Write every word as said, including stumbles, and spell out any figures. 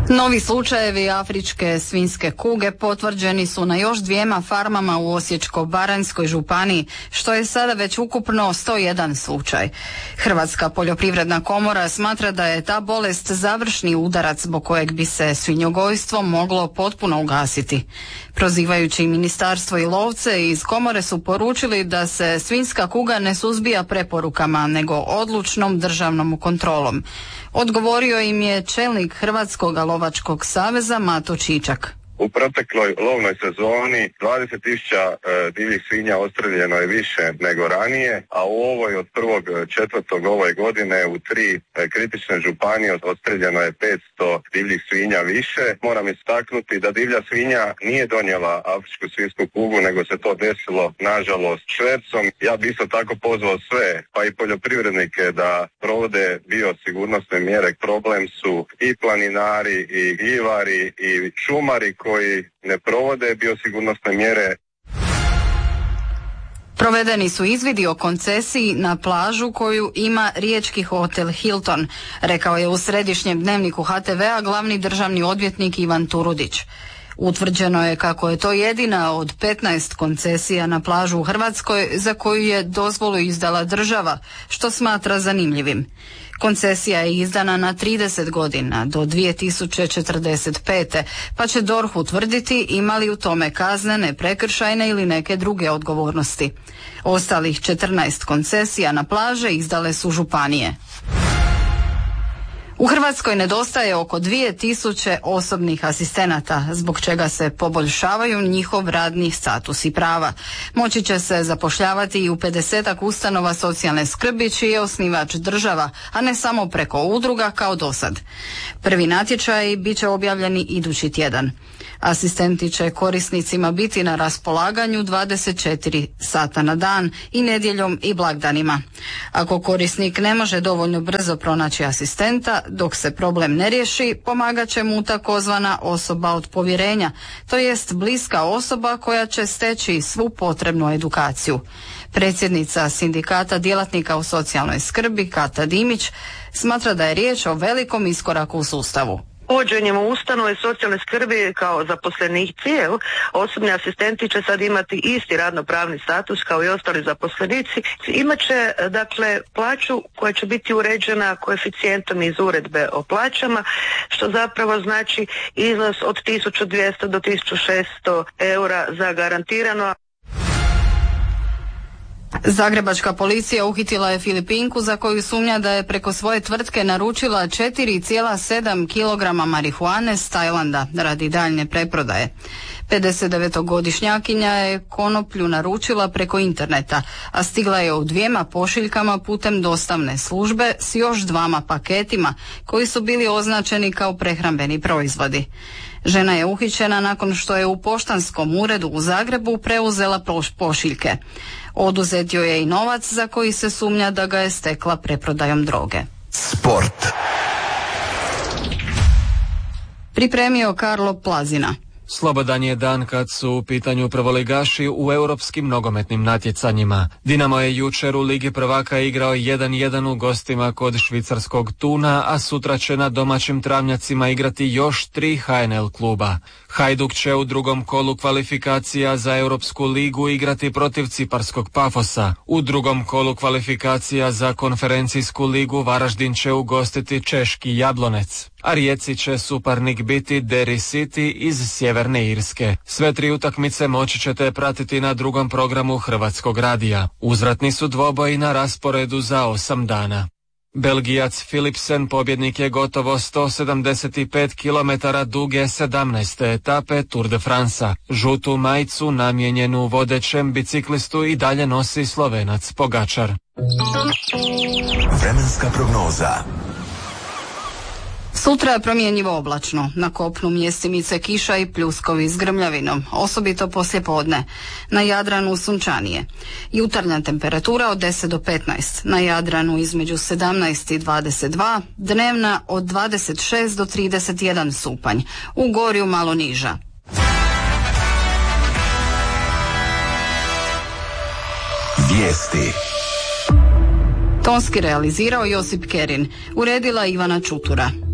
Novi slučajevi afričke svinjske kuge potvrđeni su na još dvijema farmama u Osječko-baranjskoj županiji, što je sada već ukupno sto jedan slučaj. Hrvatska poljoprivredna komora smatra da je ta bolest završni udarac zbog kojeg bi se svinjogojstvo moglo potpuno ugasiti. Prozivajući ministarstvo i lovce iz komore su poručili da se svinjska kuga ne suzbija preporukama, nego odlučnom državnom kontrolom. Odgovorio im je čelnik Hrvatskog lovačkog saveza Mato Čičak. U protekloj lovnoj sezoni dvadeset tisuća e, divljih svinja odstreljeno je više nego ranije, a u ovoj od prvog četvrtog ove godine u tri e, kritične županije odstreljeno je petsto divljih svinja više. Moram istaknuti da divlja svinja nije donijela afričku svinjsku kugu, nego se to desilo nažalost švercom. Ja bi isto tako pozvao sve, pa i poljoprivrednike, da provode biosigurnosne mjere. Problem su i planinari, i gljivari, i šumari koji ne provode biosigurnosne mjere. Provedeni su izvidi o koncesiji na plažu koju ima riječki hotel Hilton, rekao je u središnjem dnevniku H T V-a glavni državni odvjetnik Ivan Turudić. Utvrđeno je kako je to jedina od petnaest koncesija na plažu u Hrvatskoj za koju je dozvolu izdala država, što smatra zanimljivim. Koncesija je izdana na trideset godina do dvije tisuće četrdeset pete. pa će D O R H utvrditi ima li u tome kaznene, prekršajne ili neke druge odgovornosti. Ostalih četrnaest koncesija na plaže izdale su županije. U Hrvatskoj nedostaje oko dvije tisuće osobnih asistenata, zbog čega se poboljšavaju njihov radni status i prava. Moći će se zapošljavati i u pedesetak ustanova socijalne skrbi čiji je osnivač država, a ne samo preko udruga kao dosad. Prvi natječaj bit će objavljeni idući tjedan. Asistenti će korisnicima biti na raspolaganju dvadeset četiri sata na dan i nedjeljom i blagdanima. Ako korisnik ne može dovoljno brzo pronaći asistenta, dok se problem ne riješi, pomagat će mu takozvana osoba od povjerenja, to jest bliska osoba koja će steći svu potrebnu edukaciju. Predsjednica sindikata djelatnika u socijalnoj skrbi Kata Dimić smatra da je riječ o velikom iskoraku u sustavu. Uvođenjem u ustanove socijalne skrbi kao zaposlenici, osobni asistenti će sad imati isti radno-pravni status kao i ostali zaposlenici. Imaće, dakle, plaću koja će biti uređena koeficijentom iz uredbe o plaćama, što zapravo znači iznos od tisuću dvjesto do tisuću šesto eura za garantirano. Zagrebačka policija uhitila je Filipinku za koju sumnja da je preko svoje tvrtke naručila četiri zarez sedam kilograma marihuane s Tajlanda radi daljnje preprodaje. pedesetdevetogodišnjakinja je konoplju naručila preko interneta, a stigla je u dvijema pošiljkama putem dostavne službe s još dvama paketima koji su bili označeni kao prehrambeni proizvodi. Žena je uhićena nakon što je u poštanskom uredu u Zagrebu preuzela pošiljke. Oduzet joj je i novac za koji se sumnja da ga je stekla preprodajom droge. Sport. Pripremio Karlo Plazina. Slobodan je dan kad su u pitanju prvoligaši u europskim nogometnim natjecanjima. Dinamo je jučer u Ligi prvaka igrao jedan jedan u gostima kod švicarskog Tuna, a sutra će na domaćim travnjacima igrati još tri H N L kluba. Hajduk će u drugom kolu kvalifikacija za Europsku ligu igrati protiv ciparskog Pafosa. U drugom kolu kvalifikacija za konferencijsku ligu Varaždin će ugostiti češki Jablonec, a Rijeci će suparnik biti Derry City iz Sjeverne Irske. Sve tri utakmice moći ćete pratiti na drugom programu Hrvatskog radija. Uzvratni su dvoboji na rasporedu za osam dana. Belgijac Philipsen pobjednik je gotovo sto sedamdeset pet kilometara duge sedamnaeste etape Tour de France-a. Žutu majicu namijenjenu vodećem biciklistu i dalje nosi Slovenac Pogačar. Vremenska prognoza. Sutra je promjenjivo oblačno, na kopnu mjestimice kiša i pljuskovi s grmljavinom, osobito poslijepodne. Na Jadranu sunčanije. Jutarnja temperatura od deset do petnaest, na Jadranu između sedamnaest i dvadeset dva, dnevna od dvadeset šest do trideset jedan stupanj, u Gorju malo niža. Vijesti. Tonski realizirao Josip Kerin, uredila Ivana Čutura.